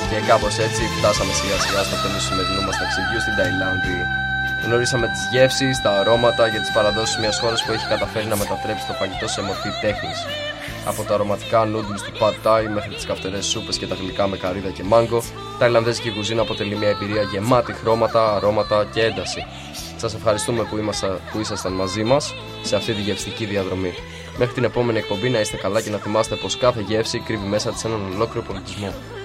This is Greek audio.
Και κάπως έτσι φτάσαμε σιγά σιγά στο τέλος του σημερινού μας ταξιδιού στην Ταϊλάνδη. Γνωρίσαμε τις γεύσεις, τα αρώματα και τις παραδόσεις μιας χώρας που έχει καταφέρει να μετατρέψει το φαγητό σε μορφή τέχνης. Από τα αρωματικά noodles του Pad Thai μέχρι τις καυτερές σούπες και τα γλυκά με καρύδα και μάγκο, τα ταϊλανδέζικη κουζίνα αποτελεί μια εμπειρία γεμάτη χρώματα, αρώματα και ένταση. Σας ευχαριστούμε που ήσασταν μαζί μας σε αυτή τη γευστική διαδρομή. Μέχρι την επόμενη εκπομπή να είστε καλά και να θυμάστε πως κάθε γεύση κρύβει μέσα της έναν ολόκληρο πολιτισμό.